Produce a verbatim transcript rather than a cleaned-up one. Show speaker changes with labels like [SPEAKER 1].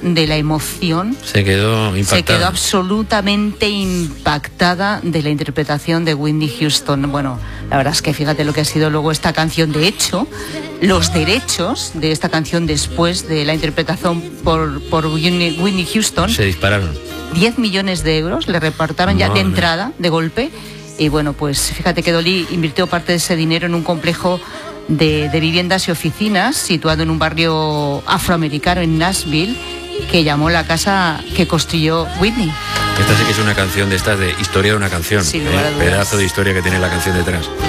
[SPEAKER 1] de la emoción.
[SPEAKER 2] Se quedó impactada.
[SPEAKER 1] Se quedó absolutamente impactada de la interpretación de Whitney Houston. Bueno, la verdad es que fíjate lo que ha sido luego esta canción. De hecho, los derechos de esta canción después de la interpretación por, por Whitney, Whitney Houston
[SPEAKER 2] se dispararon.
[SPEAKER 1] diez millones de euros le repartaron ya de entrada, de golpe. Y bueno, pues fíjate que Dolly invirtió parte de ese dinero en un complejo de, de viviendas y oficinas situado en un barrio afroamericano en Nashville, que llamó la casa que construyó Whitney.
[SPEAKER 2] Esta sí que es una canción de estas de historia de una canción,
[SPEAKER 1] sí,
[SPEAKER 2] ¿eh? Pedazo de historia que tiene la canción detrás.